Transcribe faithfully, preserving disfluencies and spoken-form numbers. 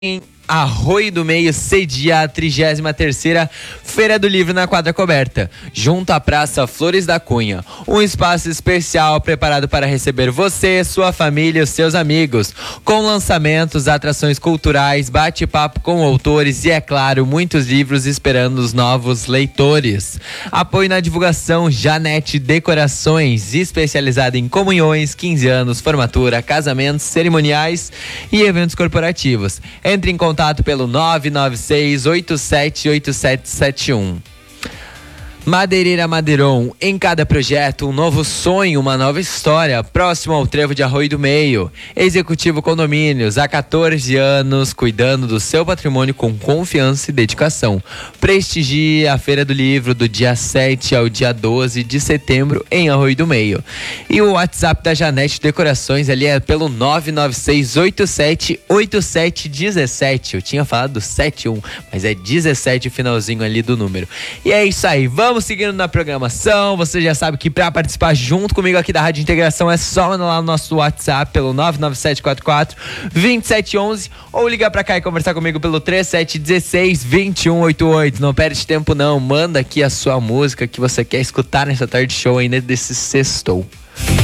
Em Arroio do Meio cedia a trigésima terceira Feira do Livro na Quadra Coberta, junto à Praça Flores da Cunha. Um espaço especial preparado para receber você, sua família e os seus amigos, com lançamentos, atrações culturais, bate-papo com autores e, é claro, muitos livros esperando os novos leitores. Apoio na divulgação Janete Decorações, especializada em comunhões, quinze anos, formatura, casamentos, cerimoniais e eventos corporativos. Entre em contato pelo nove nove seis, oito sete oito sete sete um. Madeireira Madeiron, em cada projeto um novo sonho, uma nova história, próximo ao Trevo de Arroio do Meio. Executivo Condomínios, há quatorze anos, cuidando do seu patrimônio com confiança e dedicação. Prestigie a Feira do Livro do dia sete ao dia doze de setembro em Arroio do Meio. E o WhatsApp da Janete Decorações ali é pelo nove nove seis, oito sete oito sete um sete. Eu tinha falado sete um, mas é dezessete o finalzinho ali do número. E é isso aí, vamos Vamos seguindo na programação. Você já sabe que para participar junto comigo aqui da Rádio Integração é só mandar lá no nosso WhatsApp pelo nove nove sete quatro quatro, dois sete um um ou ligar pra cá e conversar comigo pelo três sete um seis, dois um oito oito. Não perde tempo não, manda aqui a sua música que você quer escutar nessa tarde show ainda desse sextou.